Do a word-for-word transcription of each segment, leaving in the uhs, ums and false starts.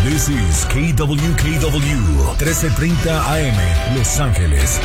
This is K W K W trece treinta A M, Los Ángeles.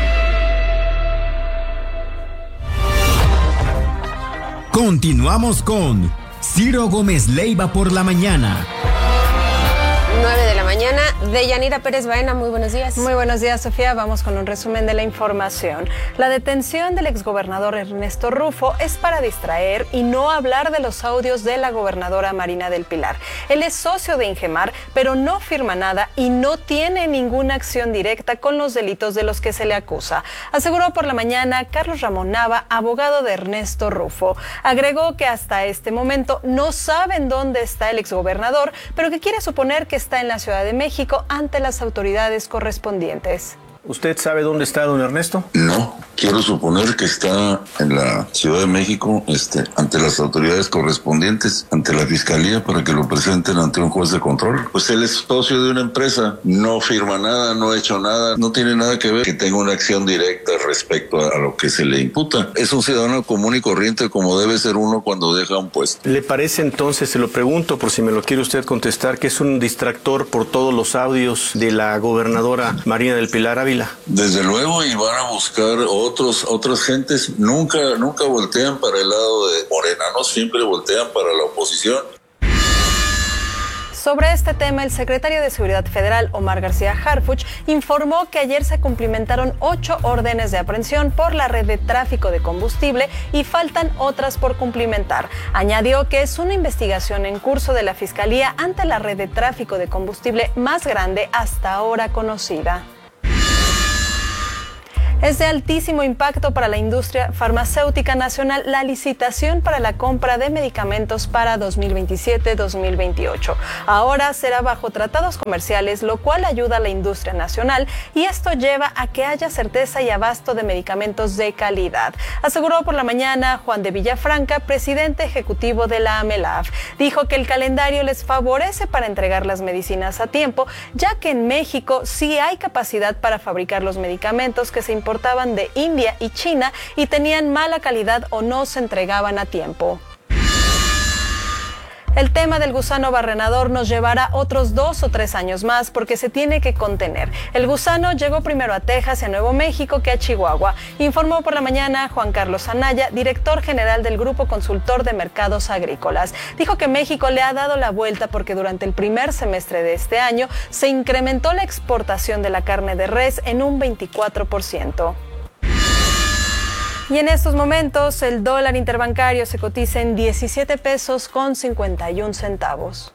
Continuamos con Ciro Gómez Leiva por la mañana. nueve de la mañana. Deyanira Pérez Baena, muy buenos días. Muy buenos días, Sofía. Vamos con un resumen de la información. La detención del exgobernador Ernesto Rufo es para distraer y no hablar de los audios de la gobernadora Marina del Pilar. Él es socio de Ingemar, pero no firma nada y no tiene ninguna acción directa con los delitos de los que se le acusa, aseguró por la mañana Carlos Ramón Nava, abogado de Ernesto Rufo. Agregó que hasta este momento no saben dónde está el exgobernador, pero que quiere suponer que está en la Ciudad de México ante las autoridades correspondientes. ¿Usted sabe dónde está don Ernesto? No, quiero suponer que está en la Ciudad de México, este, ante las autoridades correspondientes, ante la Fiscalía, para que lo presenten ante un juez de control. Pues él es socio de una empresa, no firma nada, no ha hecho nada, no tiene nada que ver que tenga una acción directa respecto a, a lo que se le imputa. Es un ciudadano común y corriente como debe ser uno cuando deja un puesto. ¿Le parece entonces, se lo pregunto por si me lo quiere usted contestar, que es un distractor por todos los audios de la gobernadora Marina del Pilar Ávila? Desde luego, y van a buscar otros, otras gentes. Nunca, nunca voltean para el lado de Morena, no siempre voltean para la oposición. Sobre este tema, el secretario de Seguridad Federal, Omar García Harfuch, informó que ayer se cumplimentaron ocho órdenes de aprehensión por la red de tráfico de combustible y faltan otras por cumplimentar. Añadió que es una investigación en curso de la Fiscalía ante la red de tráfico de combustible más grande hasta ahora conocida. Es de altísimo impacto para la industria farmacéutica nacional la licitación para la compra de medicamentos para dos mil veintisiete dos mil veintiocho. Ahora será bajo tratados comerciales, lo cual ayuda a la industria nacional y esto lleva a que haya certeza y abasto de medicamentos de calidad, aseguró por la mañana Juan de Villafranca, presidente ejecutivo de la AMELAF. Dijo que el calendario les favorece para entregar las medicinas a tiempo, ya que en México sí hay capacidad para fabricar los medicamentos que se importan importaban de India y China y tenían mala calidad o no se entregaban a tiempo. El tema del gusano barrenador nos llevará otros dos o tres años más porque se tiene que contener. El gusano llegó primero a Texas y a Nuevo México que a Chihuahua, informó por la mañana Juan Carlos Anaya, director general del Grupo Consultor de Mercados Agrícolas. Dijo que México le ha dado la vuelta porque durante el primer semestre de este año se incrementó la exportación de la carne de res en un veinticuatro por ciento. Y en estos momentos el dólar interbancario se cotiza en diecisiete pesos con cincuenta y un centavos.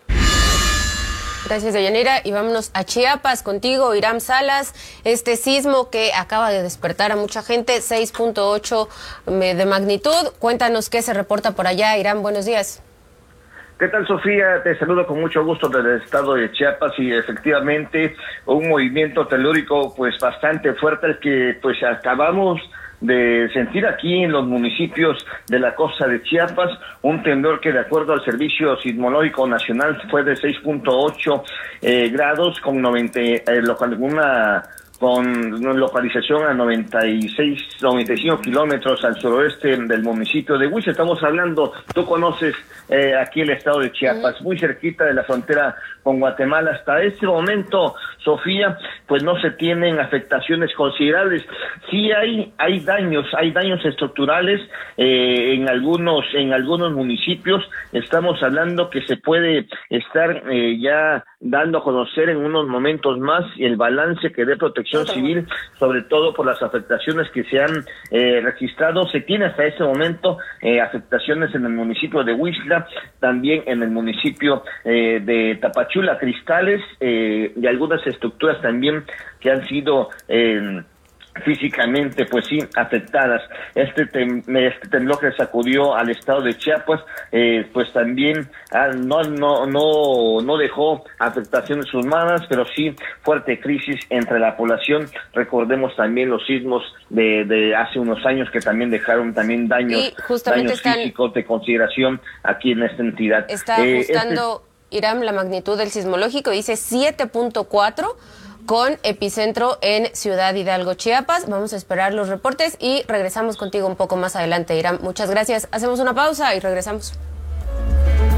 Gracias, Deyanira. Y vámonos a Chiapas contigo, Iram Salas. Este sismo que acaba de despertar a mucha gente, seis punto ocho de magnitud. Cuéntanos qué se reporta por allá. Iram, buenos días. ¿Qué tal, Sofía? Te saludo con mucho gusto desde el estado de Chiapas y efectivamente un movimiento telúrico pues bastante fuerte el que pues acabamos de sentir aquí en los municipios de la costa de Chiapas, un temblor que de acuerdo al Servicio Sismológico Nacional fue de seis punto ocho eh, grados con noventa, eh, local, una con localización a noventa y seis, noventa y cinco kilómetros al suroeste del municipio de Huiz. Estamos hablando, tú conoces eh, aquí el estado de Chiapas, muy cerquita de la frontera con Guatemala. Hasta este momento, Sofía, pues no se tienen afectaciones considerables. Sí hay hay daños, hay daños estructurales eh, en algunos en algunos municipios. Estamos hablando que se puede estar eh, ya dando a conocer en unos momentos más el balance que dé Protección Civil, sobre todo por las afectaciones que se han eh, registrado. Se tiene hasta este momento eh, afectaciones en el municipio de Huixla, también en el municipio eh, de Tapachula, Cristales, eh, y algunas estructuras también que han sido eh, físicamente, pues sí, afectadas. Este, tem este temblor que sacudió al estado de Chiapas, eh, pues también ah, no, no, no, no dejó afectaciones humanas, pero sí fuerte crisis entre la población. Recordemos también los sismos de, de hace unos años que también dejaron también daños, daños están, físicos de consideración aquí en esta entidad. Está eh, ajustando, este... Iram, la magnitud del sismológico, dice siete punto cuatro, con epicentro en Ciudad Hidalgo, Chiapas. Vamos a esperar los reportes y regresamos contigo un poco más adelante, Iram. Muchas gracias. Hacemos una pausa y regresamos.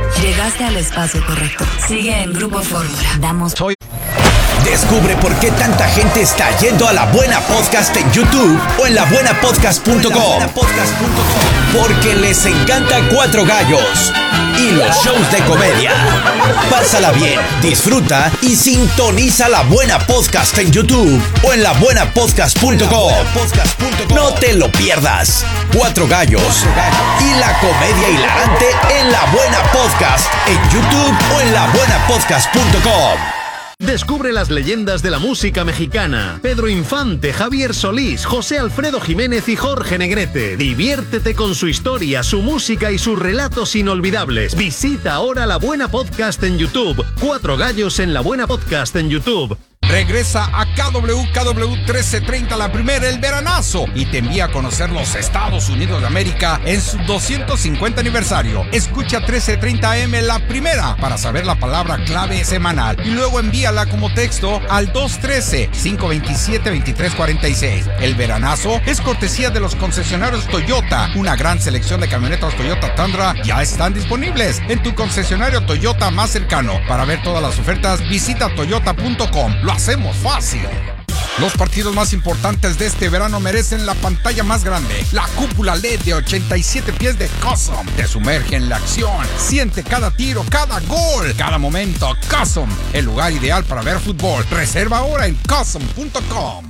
Llegaste al espacio correcto. Sigue en Grupo Fórmula. Damos... Soy... Descubre por qué tanta gente está yendo a La Buena Podcast en YouTube o en la buena podcast punto com. Porque les encanta Cuatro Gallos y los shows de comedia. Pásala bien, disfruta y sintoniza La Buena Podcast en YouTube o en la buena podcast punto com. No te lo pierdas. Cuatro Gallos y la comedia hilarante en La Buena Podcast en YouTube o en la buena podcast punto com. Descubre las leyendas de la música mexicana. Pedro Infante, Javier Solís, José Alfredo Jiménez y Jorge Negrete. Diviértete con su historia, su música y sus relatos inolvidables. Visita ahora La Buena Podcast en YouTube. Cuatro Gallos en La Buena Podcast en YouTube. Regresa a K W K W trece treinta, la primera, el veranazo, y te envía a conocer los Estados Unidos de América en su doscientos cincuenta aniversario. Escucha trece treinta A M la primera para saber la palabra clave semanal y luego envíala como texto al dos uno tres, cinco dos siete, dos tres cuatro seis. El veranazo es cortesía de los concesionarios Toyota. Una gran selección de camionetas Toyota Tundra ya están disponibles en tu concesionario Toyota más cercano. Para ver todas las ofertas, visita toyota punto com. Lo hacemos fácil. Los partidos más importantes de este verano merecen la pantalla más grande, la cúpula L E D de ochenta y siete pies de Custom. Te sumerge en la acción, siente cada tiro, cada gol, cada momento. Custom, el lugar ideal para ver fútbol. Reserva ahora en custom punto com.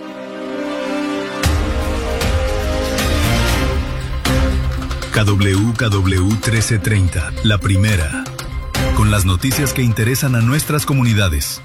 K W K W trece treinta, la primera, con las noticias que interesan a nuestras comunidades.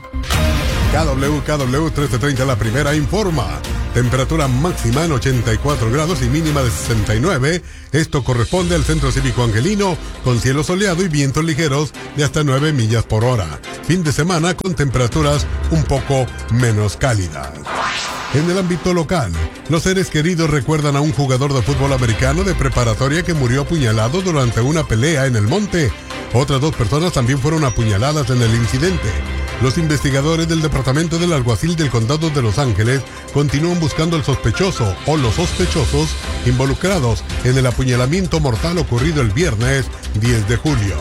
K W K W trece treinta, la primera, informa. Temperatura máxima en ochenta y cuatro grados y mínima de sesenta y nueve. Esto corresponde al Centro Cívico Angelino, con cielo soleado y vientos ligeros de hasta nueve millas por hora. Fin de semana con temperaturas un poco menos cálidas. En el ámbito local, los seres queridos recuerdan a un jugador de fútbol americano de preparatoria que murió apuñalado durante una pelea en el monte. Otras dos personas también fueron apuñaladas en el incidente. Los investigadores del Departamento del Alguacil del Condado de Los Ángeles continúan buscando al sospechoso o los sospechosos involucrados en el apuñalamiento mortal ocurrido el viernes diez de julio.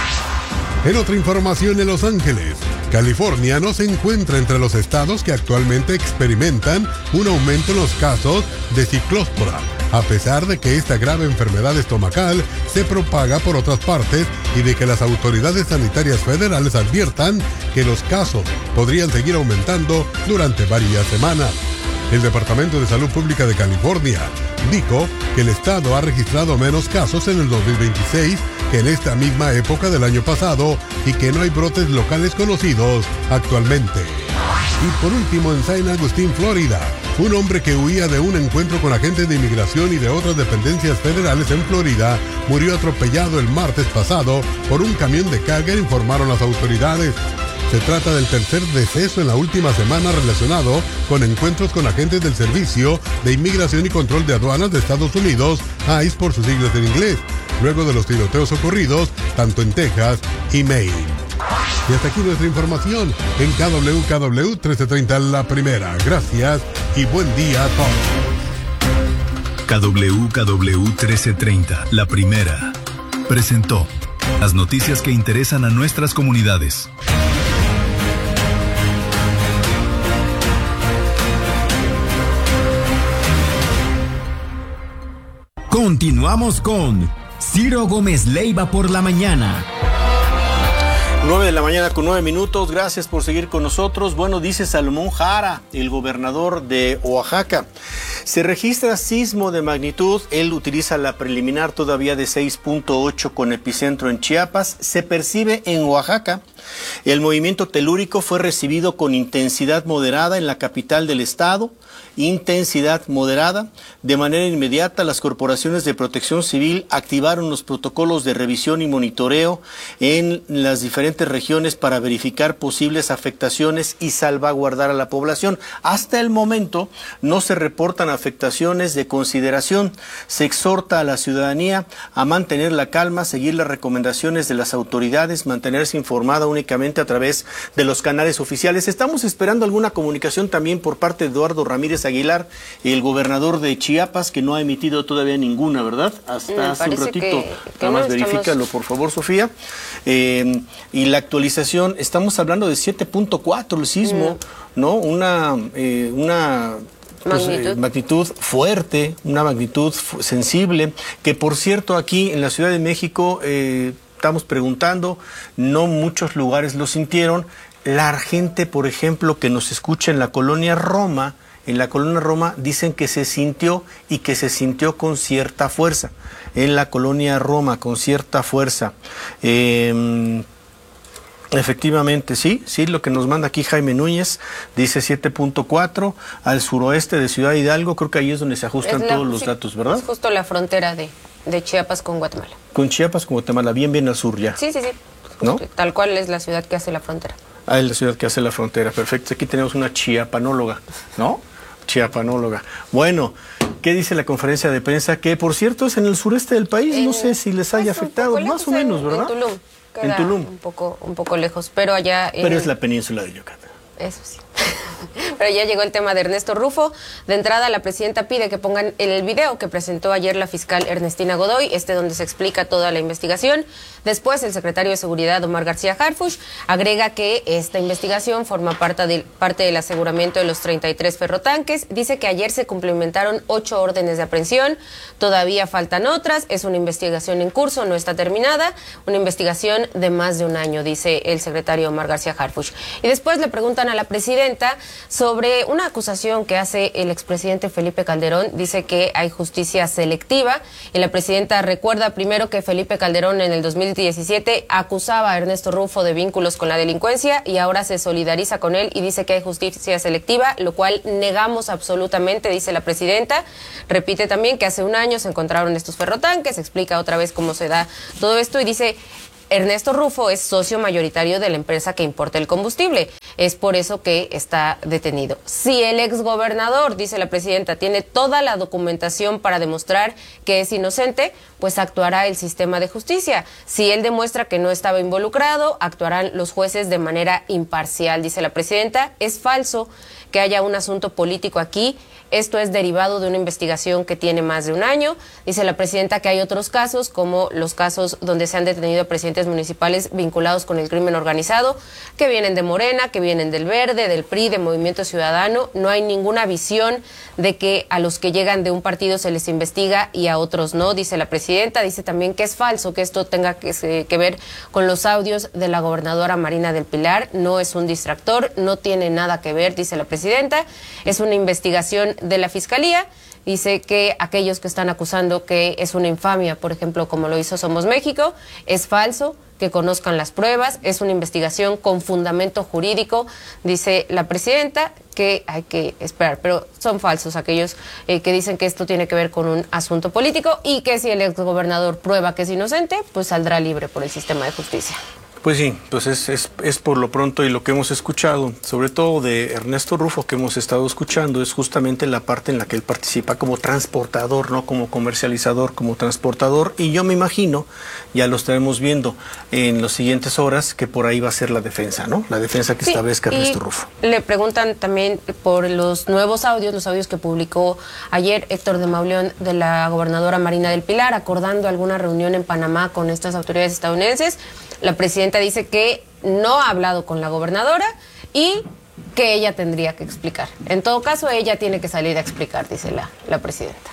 En otra información, en Los Ángeles, California no se encuentra entre los estados que actualmente experimentan un aumento en los casos de ciclóspora, a pesar de que esta grave enfermedad estomacal se propaga por otras partes y de que las autoridades sanitarias federales adviertan que los casos podrían seguir aumentando durante varias semanas. El Departamento de Salud Pública de California dijo que el estado ha registrado menos casos en el dos mil veintiséis que en esta misma época del año pasado y que no hay brotes locales conocidos actualmente. Y por último, en Saint Augustine, Florida, un hombre que huía de un encuentro con agentes de inmigración y de otras dependencias federales en Florida murió atropellado el martes pasado por un camión de carga, informaron las autoridades. Se trata del tercer deceso en la última semana relacionado con encuentros con agentes del Servicio de Inmigración y Control de Aduanas de Estados Unidos, ICE por sus siglas en inglés, luego de los tiroteos ocurridos tanto en Texas y Maine. Y hasta aquí nuestra información en K W K W trece treinta, la primera. Gracias y buen día a todos. K W K W trece treinta, la primera, presentó las noticias que interesan a nuestras comunidades. Continuamos con Ciro Gómez Leiva por la mañana. nueve de la mañana con nueve minutos. Gracias por seguir con nosotros. Bueno, dice Salomón Jara, el gobernador de Oaxaca. Se registra sismo de magnitud. Él utiliza la preliminar todavía de seis punto ocho con epicentro en Chiapas. Se percibe en Oaxaca. El movimiento telúrico fue recibido con intensidad moderada en la capital del estado. Intensidad moderada. De manera inmediata, las corporaciones de protección civil activaron los protocolos de revisión y monitoreo en las diferentes regiones para verificar posibles afectaciones y salvaguardar a la población. Hasta el momento no se reportan afectaciones de consideración. Se exhorta a la ciudadanía a mantener la calma, seguir las recomendaciones de las autoridades, mantenerse informada únicamente únicamente a través de los canales oficiales. Estamos esperando alguna comunicación también por parte de Eduardo Ramírez Aguilar, el gobernador de Chiapas, que no ha emitido todavía ninguna, ¿verdad? Hasta Me hace un ratito. que, que Nada más no estamos... verifícalo, por favor, Sofía. Eh, y la actualización, estamos hablando de siete punto cuatro el sismo, mm. ¿no? Una... Eh, una Pues, magnitud. Eh, magnitud fuerte, una magnitud sensible, que por cierto aquí en la Ciudad de México eh, estamos preguntando, no muchos lugares lo sintieron. La gente, por ejemplo, que nos escucha en la colonia Roma, en la colonia Roma dicen que se sintió y que se sintió con cierta fuerza. En la colonia Roma, con cierta fuerza. Eh, Efectivamente, sí, sí, lo que nos manda aquí Jaime Núñez, dice siete punto cuatro al suroeste de Ciudad Hidalgo, creo que ahí es donde se ajustan la, todos los sí, datos, ¿verdad? Es justo la frontera de, de Chiapas con Guatemala. Con Chiapas con Guatemala, bien, bien al sur ya. Sí, sí, sí, ¿no? Tal cual es la ciudad que hace la frontera. Ah, es la ciudad que hace la frontera, perfecto. Aquí tenemos una chiapanóloga, ¿no? Chiapanóloga. Bueno, ¿qué dice la conferencia de prensa? Que, por cierto, es en el sureste del país, en, no sé si les haya afectado, más o menos, ¿verdad? En Tulum. En Tulum. Un poco, un poco lejos, pero allá... Pero en... es la península de Yucatán. Eso sí. Pero ya llegó el tema de Ernesto Rufo. De entrada, la presidenta pide que pongan el video que presentó ayer la fiscal Ernestina Godoy, este donde se explica toda la investigación. Después, el secretario de Seguridad, Omar García Harfuch, agrega que esta investigación forma parte, de, parte del aseguramiento de los treinta y tres ferrotanques. Dice que ayer se cumplimentaron ocho órdenes de aprehensión. Todavía faltan otras. Es una investigación en curso, no está terminada. Una investigación de más de un año, dice el secretario Omar García Harfuch. Y después le preguntan a la presidenta sobre una acusación que hace el expresidente Felipe Calderón. Dice que hay justicia selectiva y la presidenta recuerda primero que Felipe Calderón en el dos mil diecisiete acusaba a Ernesto Rufo de vínculos con la delincuencia y ahora se solidariza con él y dice que hay justicia selectiva, lo cual negamos absolutamente, dice la presidenta. Repite también que hace un año se encontraron estos ferrotanques, explica otra vez cómo se da todo esto y dice... Ernesto Rufo es socio mayoritario de la empresa que importa el combustible. Es por eso que está detenido. Si el exgobernador, dice la presidenta, tiene toda la documentación para demostrar que es inocente, pues actuará el sistema de justicia. Si él demuestra que no estaba involucrado, actuarán los jueces de manera imparcial, dice la presidenta. Es falso que haya un asunto político aquí. Esto es derivado de una investigación que tiene más de un año. Dice la presidenta que hay otros casos, como los casos donde se han detenido a presidentes municipales vinculados con el crimen organizado, que vienen de Morena, que vienen del Verde, del P R I, de Movimiento Ciudadano. No hay ninguna visión de que a los que llegan de un partido se les investiga y a otros no, dice la presidenta. Dice también que es falso que esto tenga que, que ver con los audios de la gobernadora Marina del Pilar. No es un distractor, no tiene nada que ver, dice la presidenta. Es una investigación de la Fiscalía. Dice que aquellos que están acusando que es una infamia, por ejemplo, como lo hizo Somos México, es falso, que conozcan las pruebas, es una investigación con fundamento jurídico, dice la presidenta, que hay que esperar, pero son falsos aquellos eh, que dicen que esto tiene que ver con un asunto político y que si el exgobernador prueba que es inocente, pues saldrá libre por el sistema de justicia. Pues sí, pues es, es, es por lo pronto y lo que hemos escuchado, sobre todo de Ernesto Rufo que hemos estado escuchando, es justamente la parte en la que él participa como transportador, no como comercializador, como transportador, y yo me imagino, ya lo estaremos viendo en las siguientes horas, que por ahí va a ser la defensa, ¿no? La defensa que sí, establezca Ernesto Rufo. Le preguntan también por los nuevos audios, los audios que publicó ayer Héctor de Mauleón de la gobernadora Marina del Pilar, acordando alguna reunión en Panamá con estas autoridades estadounidenses. La presidenta dice que no ha hablado con la gobernadora y que ella tendría que explicar. En todo caso, ella tiene que salir a explicar, dice la, la presidenta.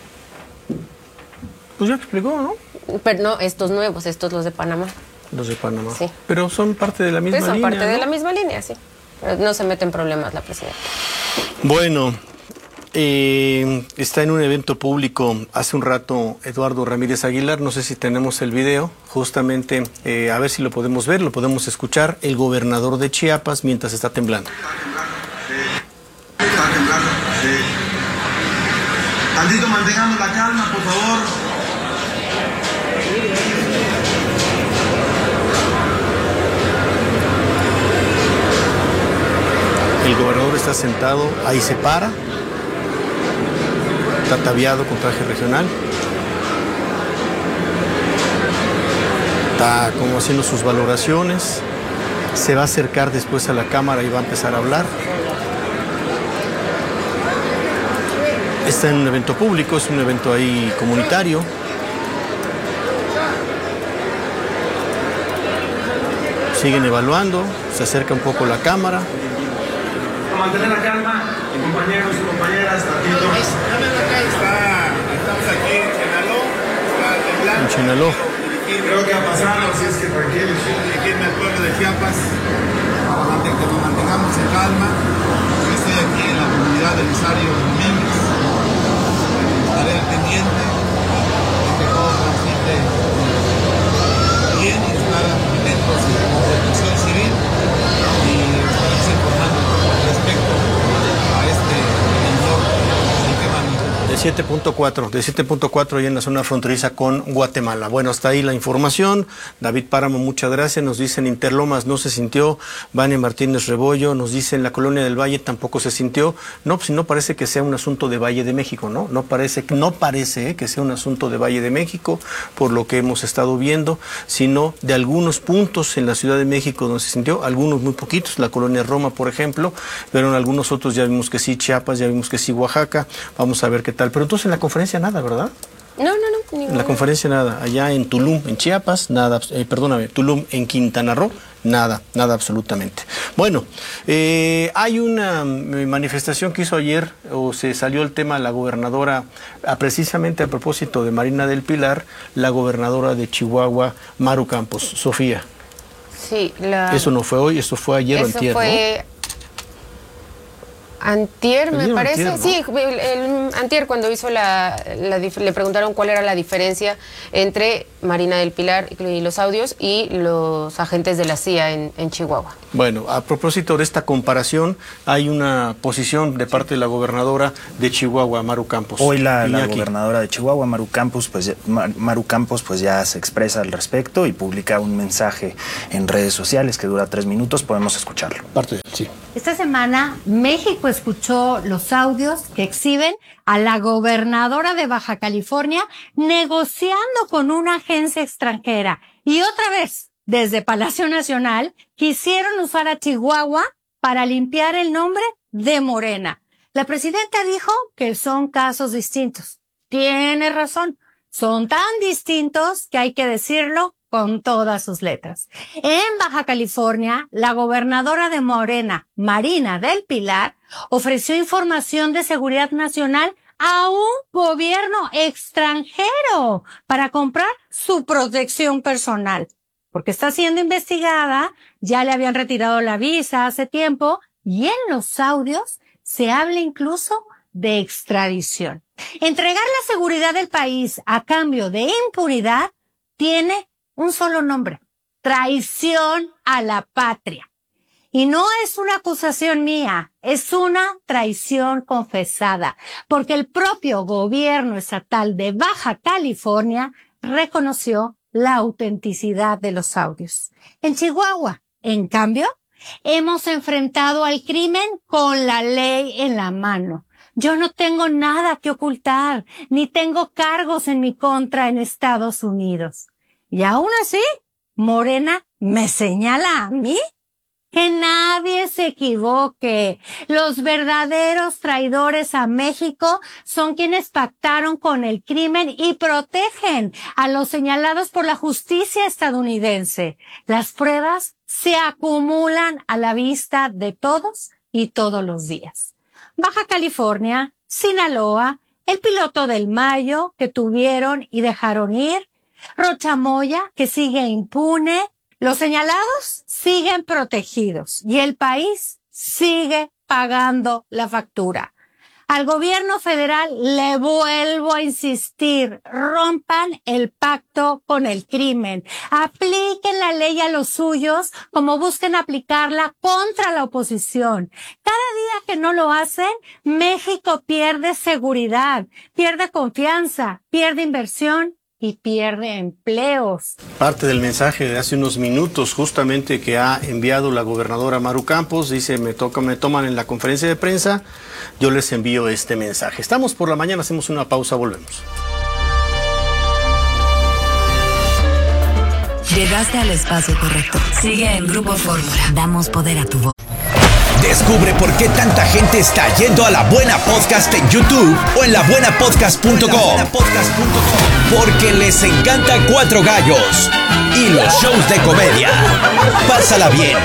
Pues ya explicó, ¿no? Pero no, estos nuevos, estos los de Panamá. Los de Panamá. Sí. Pero son parte de la misma pues son línea, parte ¿no? de la misma línea, sí. Pero no se mete en problemas la presidenta. Bueno, eh, está en un evento público hace un rato Eduardo Ramírez Aguilar, no sé si tenemos el video, justamente eh, a ver si lo podemos ver, lo podemos escuchar, el gobernador de Chiapas mientras está temblando. Sí. Está temblando, sí. Tantito mantengamos la calma, por favor. El gobernador está sentado, ahí se para, está ataviado con traje regional, está como haciendo sus valoraciones, Se va a acercar después a la cámara y va a empezar a hablar. Está en un evento público, es un evento ahí comunitario. Siguen evaluando, se acerca un poco la cámara. Para mantener la calma, compañeros y compañeras, tantito. Estamos aquí en Chenaló, está temblando. En Chenaló. Creo que va a pasar, así es que tranquilos. Dirigirme al pueblo de Chiapas, para que nos mantengamos en calma. Yo estoy aquí en la comunidad de Rosario Domínguez. Estaré al pendiente de que todo transite bien y estar atentos de la protección civil y estaremos informando respecto a este De siete punto cuatro, de siete punto cuatro ahí en la zona fronteriza con Guatemala. Bueno, hasta ahí la información. David Páramo, muchas gracias. Nos dicen Interlomas no se sintió. Vania Martínez Rebollo nos dice en la Colonia del Valle tampoco se sintió. No, pues no parece que sea un asunto de Valle de México, ¿no? No parece, no parece eh, que sea un asunto de Valle de México, por lo que hemos estado viendo, sino de algunos puntos en la Ciudad de México donde se sintió, algunos muy poquitos, la Colonia Roma, por ejemplo, pero en algunos otros ya vimos que sí, Chiapas, ya vimos que sí, Oaxaca. Vamos a ver qué tal. Pero entonces en la conferencia nada, ¿verdad? No, no, no. En la conferencia nada. Allá en Tulum, en Chiapas, nada. Eh, perdóname, Tulum, en Quintana Roo, nada, nada absolutamente. Bueno, eh, hay una manifestación que hizo ayer, o se salió el tema, la gobernadora, a, precisamente a propósito de Marina del Pilar, la gobernadora de Chihuahua, Maru Campos. Sofía. Sí, la... Eso no fue hoy, eso fue ayer eso o antier, fue... ¿no? Antier, me parece. Antier, ¿no? Sí, el, el, antier cuando hizo la, la... Le preguntaron cuál era la diferencia entre Marina del Pilar y los audios y los agentes de la C I A en, en Chihuahua. Bueno, a propósito de esta comparación, hay una posición de parte de la gobernadora de Chihuahua, Maru Campos. Hoy la, la gobernadora de Chihuahua, Maru Campos, pues, Maru Campos, pues ya se expresa al respecto y publica un mensaje en redes sociales que dura tres minutos. Podemos escucarlo. Parte, sí. Esta semana México escuchó los audios que exhiben a la gobernadora de Baja California negociando con una agencia extranjera. Y otra vez, desde Palacio Nacional, quisieron usar a Chihuahua para limpiar el nombre de Morena. La presidenta dijo que son casos distintos. Tiene razón. Son tan distintos que hay que decirlo con todas sus letras. En Baja California, la gobernadora de Morena, Marina del Pilar, ofreció información de seguridad nacional a un gobierno extranjero para comprar su protección personal. Porque está siendo investigada, ya le habían retirado la visa hace tiempo, y en los audios se habla incluso de extradición. Entregar la seguridad del país a cambio de impunidad tiene un solo nombre: traición a la patria. Y no es una acusación mía, es una traición confesada, porque el propio gobierno estatal de Baja California reconoció la autenticidad de los audios. En Chihuahua, en cambio, hemos enfrentado al crimen con la ley en la mano. Yo no tengo nada que ocultar, ni tengo cargos en mi contra en Estados Unidos. Y aún así, Morena me señala a mí. Que nadie se equivoque. Los verdaderos traidores a México son quienes pactaron con el crimen y protegen a los señalados por la justicia estadounidense. Las pruebas se acumulan a la vista de todos y todos los días. Baja California, Sinaloa, el piloto del Mayo que tuvieron y dejaron ir, Rochamoya, que sigue impune. Los señalados siguen protegidos y el país sigue pagando la factura. Al gobierno federal le vuelvo a insistir: rompan el pacto con el crimen, apliquen la ley a los suyos como busquen aplicarla contra la oposición. Cada día que no lo hacen, México pierde seguridad, pierde confianza, pierde inversión y pierde empleos. Parte del mensaje de hace unos minutos justamente que ha enviado la gobernadora Maru Campos, dice: me toca, me toman en la conferencia de prensa, yo les envío este mensaje. Estamos por la mañana, hacemos una pausa, volvemos. Llegaste al espacio correcto. Sigue en Grupo Fórmula. Damos poder a tu voz. Descubre por qué tanta gente está yendo a La Buena Podcast en YouTube o en la buena podcast punto com. Porque les encanta Cuatro Gallos y los shows de comedia. Pásala bien